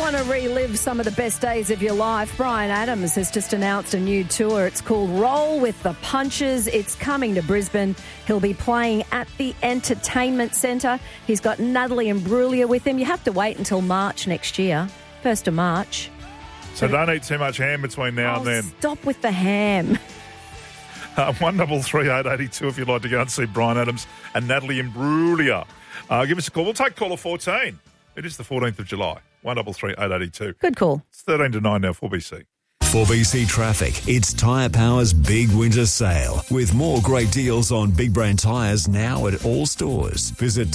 want to relive some of the best days of your life, Bryan Adams has just announced a new tour. It's called Roll with the Punches. It's coming to Brisbane. He'll be playing at the Entertainment Centre. He's got Natalie Imbruglia with him. You have to wait until March next year, 1st of March. So don't eat too much ham between now and then. Stop with the ham. 133 882 if you'd like to go and see Bryan Adams and Natalie Imbruglia. Give us a call. We'll take caller 14. It is the 14th of July. 133 882. Good call. It's 13 to 9 now, 4BC. 4BC Traffic. It's Tyre Power's big winter sale with more great deals on big brand tyres now at all stores. Visit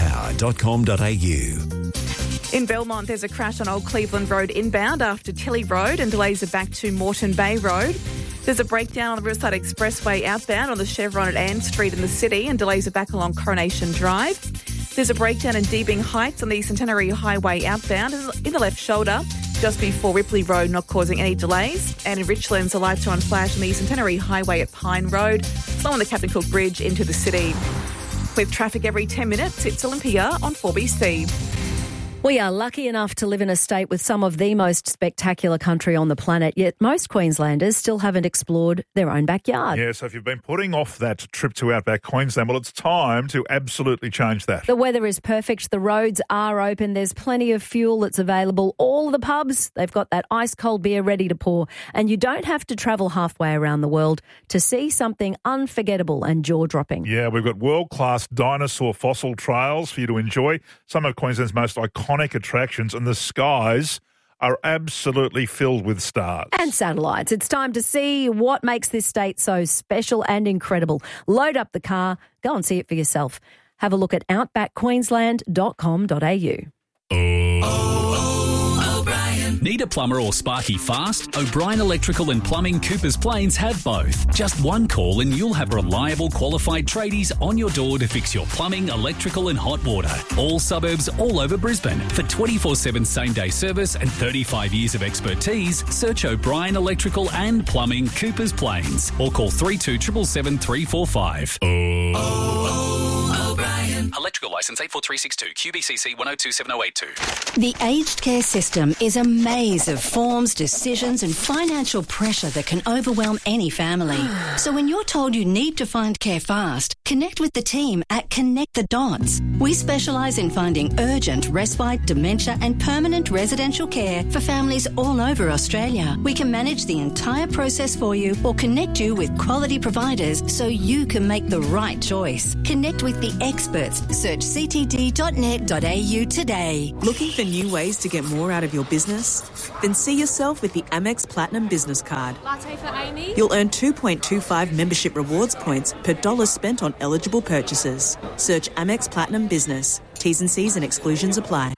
tyrepower.com.au. In Belmont, there's a crash on Old Cleveland Road inbound after Tilly Road, and delays are back to Moreton Bay Road. There's a breakdown on the Riverside Expressway outbound on the Chevron at Ann Street in the city, and delays are back along Coronation Drive. There's a breakdown in Deebing Heights on the Centenary Highway outbound in the left shoulder, just before Ripley Road, not causing any delays. And in Richlands, a light-on flash on the Centenary Highway at Pine Road, slow on the Captain Cook Bridge into the city. With traffic every 10 minutes, it's Olympia on 4BC. We are lucky enough to live in a state with some of the most spectacular country on the planet, yet most Queenslanders still haven't explored their own backyard. Yeah, so if you've been putting off that trip to Outback Queensland, well, it's time to absolutely change that. The weather is perfect, the roads are open, there's plenty of fuel that's available. All the pubs, they've got that ice-cold beer ready to pour, and you don't have to travel halfway around the world to see something unforgettable and jaw-dropping. Yeah, we've got world-class dinosaur fossil trails for you to enjoy, some of Queensland's most iconic attractions, and the skies are absolutely filled with stars. And satellites. It's time to see what makes this state so special and incredible. Load up the car, go and see it for yourself. Have a look at outbackqueensland.com.au. Need a plumber or sparky fast? O'Brien Electrical and Plumbing Coopers Plains have both. Just one call and you'll have reliable, qualified tradies on your door to fix your plumbing, electrical and hot water. All suburbs, all over Brisbane. For 24/7 same-day service and 35 years of expertise, search O'Brien Electrical and Plumbing Coopers Plains or call 3277 345. O'Brien. Electrical licence 84362 QBCC 1027082. The aged care system is a maze of forms, decisions and financial pressure that can overwhelm any family. So when you're told you need to find care fast, connect with the team at Connect the Dots. We specialise in finding urgent, respite, dementia and permanent residential care for families all over Australia. We can manage the entire process for you or connect you with quality providers so you can make the right choice. Connect with the experts. Search ctd.net.au today. Looking for new ways to get more out of your business? Then see yourself with the Amex Platinum Business Card. Latte for Amy. You'll earn 2.25 membership rewards points per dollar spent on eligible purchases. Search Amex Platinum Business. T's and C's and exclusions apply.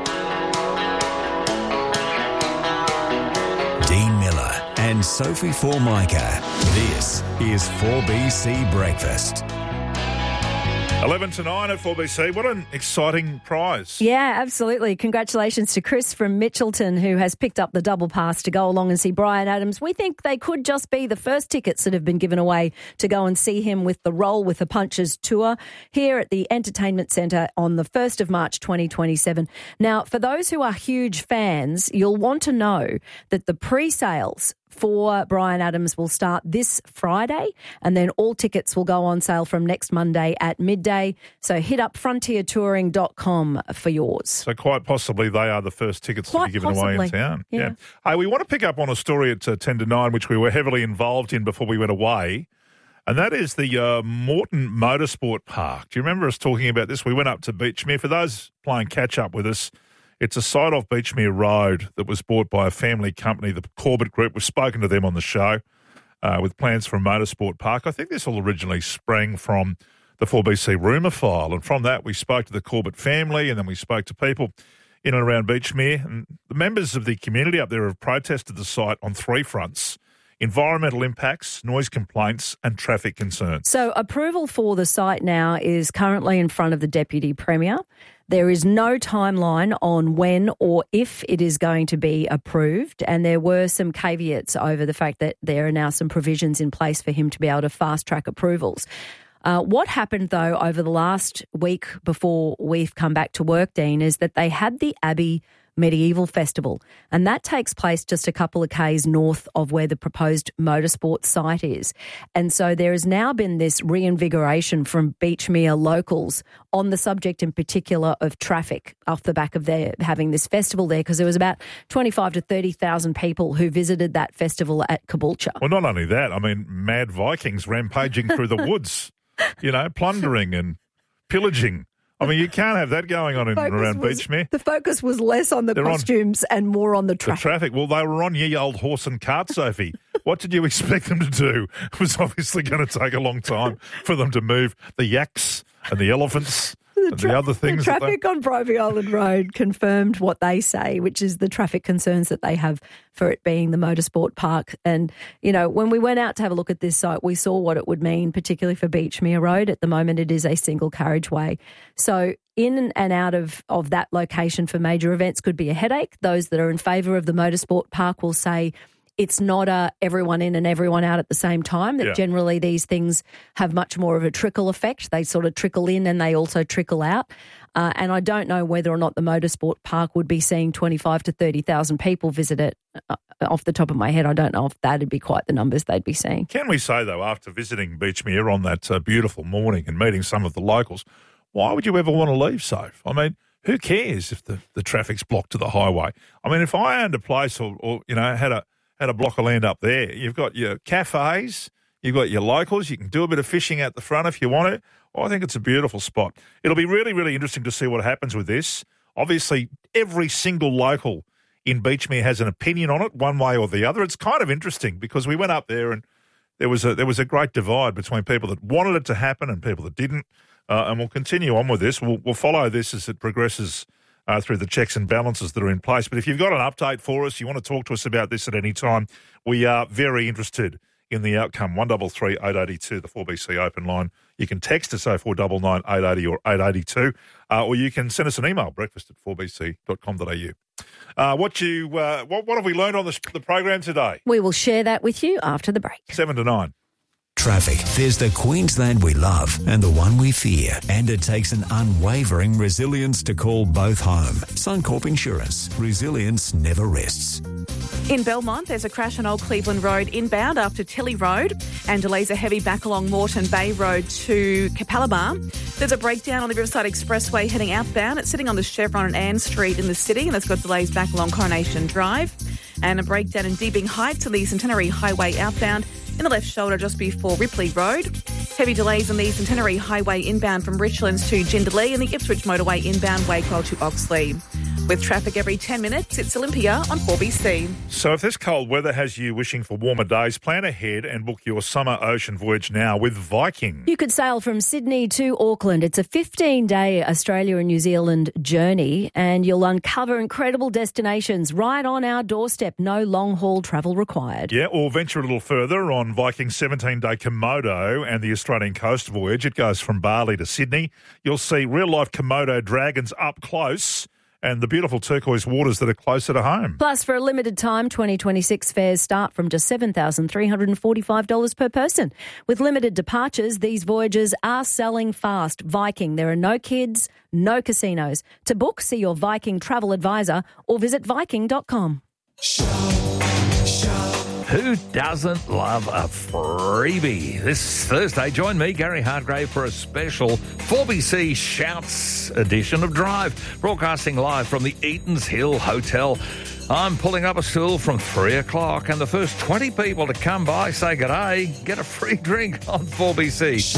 Dean Miller and Sophie Formica. This is 4BC Breakfast. 11 to 9 at 4BC. What an exciting prize. Yeah, absolutely. Congratulations to Chris from Mitchelton, who has picked up the double pass to go along and see Bryan Adams. We think they could just be the first tickets that have been given away to go and see him with the Roll with the Punches tour here at the Entertainment Centre on the 1st of March 2027. Now, for those who are huge fans, you'll want to know that the pre-sales for Bryan Adams will start this Friday, and then all tickets will go on sale from next Monday at midday. So hit up frontiertouring.com for yours. So quite possibly they are the first tickets to be given away in town. Yeah. Hey, we want to pick up on a story at 10 to 9, which we were heavily involved in before we went away, and that is the Moreton Motorsport Park. Do you remember us talking about this? We went up to Beachmere. For those playing catch-up with us, it's a site off Beachmere Road that was bought by a family company, the Corbett Group. We've spoken to them on the show with plans for a motorsport park. I think this all originally sprang from the 4BC rumour file, and from that we spoke to the Corbett family, and then we spoke to people in and around Beachmere. And the members of the community up there have protested the site on three fronts: environmental impacts, noise complaints and traffic concerns. So approval for the site now is currently in front of the Deputy Premier. There is no timeline on when or if it is going to be approved, and there were some caveats over the fact that there are now some provisions in place for him to be able to fast-track approvals. What happened, though, over the last week before we've come back to work, Dean, is that they had the Abbey Medieval Festival. And that takes place just a couple of k's north of where the proposed motorsport site is. And so there has now been this reinvigoration from Beachmere locals on the subject in particular of traffic off the back of their having this festival there, because there was about 25 to 30,000 people who visited that festival at Caboolture. Well, not only that, I mean, mad Vikings rampaging through the woods, plundering and pillaging. I mean, you can't have that going on around Beachmere. The focus was less on the costumes and more on the traffic. The traffic. Well, they were on ye old horse and cart, Sophie. What did you expect them to do? It was obviously going to take a long time for them to move the yaks and the elephants and the other things. The traffic on Brovey Island Road confirmed what they say, which is the traffic concerns that they have for it being the motorsport park. And, when we went out to have a look at this site, we saw what it would mean, particularly for Beachmere Road. At the moment, it is a single carriageway. So in and out of that location for major events could be a headache. Those that are in favour of the motorsport park will say it's not everyone in and everyone out at the same time, that generally these things have much more of a trickle effect. They sort of trickle in and they also trickle out. And I don't know whether or not the motorsport park would be seeing 25 to 30,000 people visit it. Off the top of my head, I don't know if that would be quite the numbers they'd be seeing. Can we say, though, after visiting Beachmere on that beautiful morning and meeting some of the locals, why would you ever want to leave, Soph? I mean, who cares if the traffic's blocked to the highway? I mean, if I owned a place or had a block of land up there, you've got your cafes, you've got your locals, you can do a bit of fishing out the front if you want to. I think it's a beautiful spot. It'll be really, really interesting to see what happens with this. Obviously, every single local in Beachmere has an opinion on it, one way or the other. It's kind of interesting because we went up there and there was a great divide between people that wanted it to happen and people that didn't. And we'll continue on with this. We'll follow this as it progresses through the checks and balances that are in place. But if you've got an update for us, you want to talk to us about this at any time, we are very interested in the outcome. 1338 882, the 4BC open line. You can text us 0499 880 or 882, or you can send us an email, breakfast@4bc.com.au. What have we learned on the program today? We will share that with you after the break. 7 to 9. Traffic. There's the Queensland we love and the one we fear. And it takes an unwavering resilience to call both home. Suncorp Insurance. Resilience never rests. In Belmont, there's a crash on Old Cleveland Road inbound after Tilly Road and delays a heavy back along Moreton Bay Road to Capalaba. There's a breakdown on the Riverside Expressway heading outbound. It's sitting on the Chevron and Ann Street in the city, and it's got delays back along Coronation Drive. And a breakdown in Deebing Heights on the Centenary Highway outbound in the left shoulder just before Ripley Road. Heavy delays on the Centenary Highway inbound from Richlands to Jindalee and the Ipswich Motorway inbound Wakewell to Oxley. With traffic every 10 minutes, it's Olympia on 4BC. So if this cold weather has you wishing for warmer days, plan ahead and book your summer ocean voyage now with Viking. You could sail from Sydney to Auckland. It's a 15-day Australia and New Zealand journey, and you'll uncover incredible destinations right on our doorstep. No long-haul travel required. Yeah, or venture a little further on Viking's 17-day Komodo and the Australian coast voyage. It goes from Bali to Sydney. You'll see real-life Komodo dragons up close and the beautiful turquoise waters that are closer to home. Plus, for a limited time, 2026 fares start from just $7,345 per person. With limited departures, these voyages are selling fast. Viking, there are no kids, no casinos. To book, see your Viking travel advisor or visit Viking.com. Who doesn't love a freebie? This Thursday, join me, Gary Hardgrave, for a special 4BC Shouts edition of Drive, broadcasting live from the Eatons Hill Hotel. I'm pulling up a stool from 3 o'clock, and the first 20 people to come by, say g'day, get a free drink on 4BC.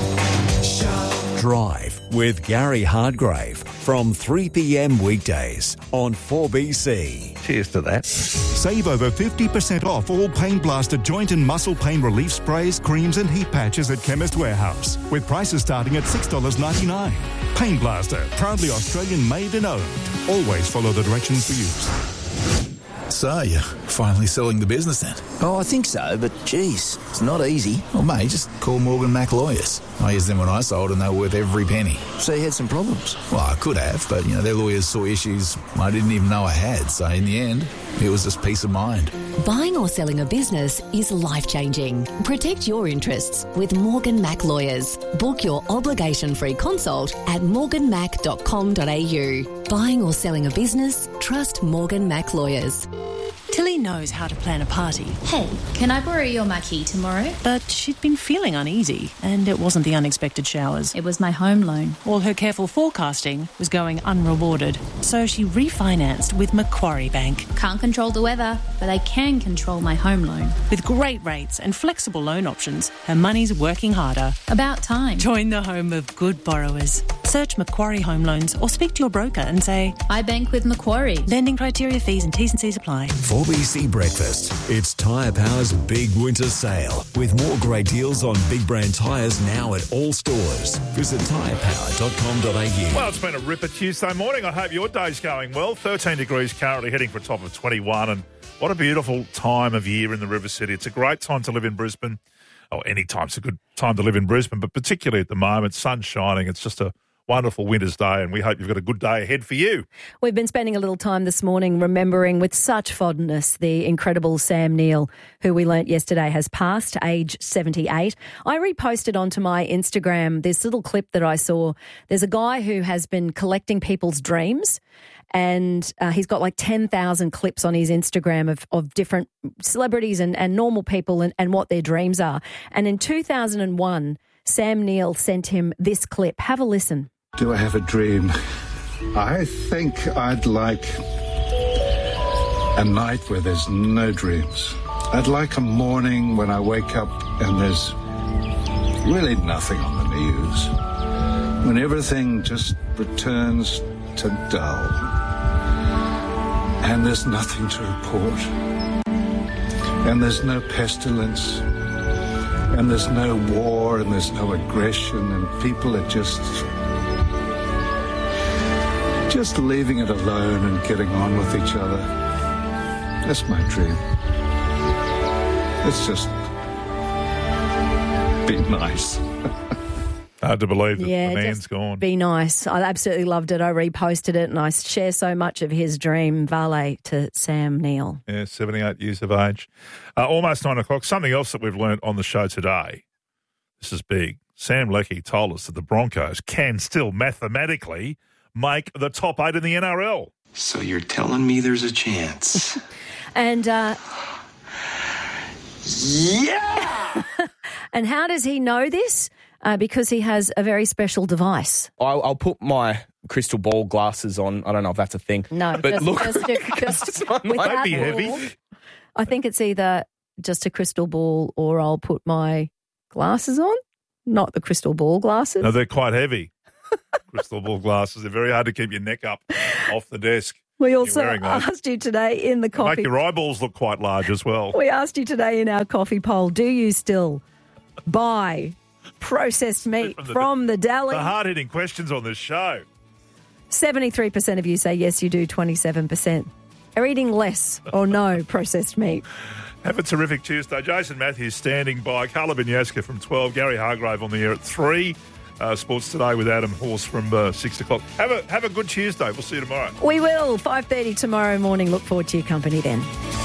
Drive with Gary Hardgrave from 3 p.m. weekdays on 4BC. Cheers to that. Save over 50% off all Pain Blaster joint and muscle pain relief sprays, creams and heat patches at Chemist Warehouse, with prices starting at $6.99. Pain Blaster, proudly Australian made and owned. Always follow the directions for use. So, you're finally selling the business then? Oh, I think so, but geez, it's not easy. Well, mate, just call Morgan Mac Lawyers. I used them when I sold and they were worth every penny. So you had some problems? Well, I could have, but, their lawyers saw issues I didn't even know I had. So in the end, it was just peace of mind. Buying or selling a business is life-changing. Protect your interests with Morgan Mac Lawyers. Book your obligation-free consult at morganmac.com.au. Buying or selling a business? Trust Morgan Mac Lawyers. Tilly knows how to plan a party. Hey, can I borrow your marquee tomorrow? But she'd been feeling uneasy, and it wasn't the unexpected showers. It was my home loan. All her careful forecasting was going unrewarded, so she refinanced with Macquarie Bank. Can't control the weather, but I can control my home loan. With great rates and flexible loan options, her money's working harder. About time. Join the home of good borrowers. Search Macquarie Home Loans or speak to your broker and say, I bank with Macquarie. Lending criteria, fees and T's and C's apply. 4BC Breakfast. It's Tyre Power's big winter sale with more great deals on big brand tyres now at all stores. Visit tyrepower.com.au. Well, it's been a ripper Tuesday morning. I hope your day's going well. 13 degrees currently, heading for a top of 21. And what a beautiful time of year in the River City. It's a great time to live in Brisbane. Oh, any time's a good time to live in Brisbane, but particularly at the moment, sun's shining. It's just a wonderful winter's day, and we hope you've got a good day ahead for you. We've been spending a little time this morning remembering with such fondness the incredible Sam Neill, who we learnt yesterday has passed, age 78. I reposted onto my Instagram this little clip that I saw. There's a guy who has been collecting people's dreams, and he's got like 10,000 clips on his Instagram of different celebrities and normal people and what their dreams are. And in 2001, Sam Neill sent him this clip. Have a listen. Do I have a dream? I think I'd like a night where there's no dreams. I'd like a morning when I wake up and there's really nothing on the news. When everything just returns to dull. And there's nothing to report. And there's no pestilence. And there's no war and there's no aggression and people are just leaving it alone and getting on with each other. That's my dream. Let's just be nice. Hard to believe that the man's gone. Be nice. I absolutely loved it. I reposted it and I share so much of his dream. Vale to Sam Neill. Yeah, 78 years of age. Almost 9 o'clock. Something else that we've learnt on the show today. This is big. Sam Leckie told us that the Broncos can still mathematically make the top 8 in the NRL. So you're telling me there's a chance? And yeah! And how does he know this? Because he has a very special device. I'll put my crystal ball glasses on. I don't know if that's a thing. No, but just without be heavy. I think it's either just a crystal ball or I'll put my glasses on, not the crystal ball glasses. No, they're quite heavy. Crystal ball glasses. They're very hard to keep your neck up off the desk. We also asked you today in the coffee. Make your eyeballs look quite large as well. We asked you today in our coffee poll, do you still buy processed meat from the deli? The hard-hitting questions on this show. 73% of you say yes, you do. 27% are eating less or no processed meat. Have a terrific Tuesday. Jason Matthews standing by. Carla Binyaska from 12. Gary Hargrave on the air at 3. Sports Today with Adam Horse from 6 o'clock. Have a good Tuesday. We'll see you tomorrow. We will. 5:30 tomorrow morning. Look forward to your company then.